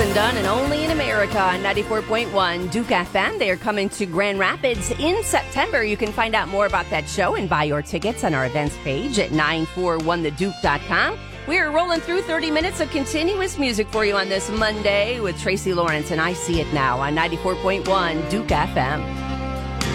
and done and only in America on 94.1 Duke FM. They are coming to Grand Rapids in September. You can find out more about that show and buy your tickets on our events page at 941theduke.com. We are rolling through 30 minutes of continuous music for you on this Monday with Tracy Lawrence and I See It Now on 94.1 Duke FM.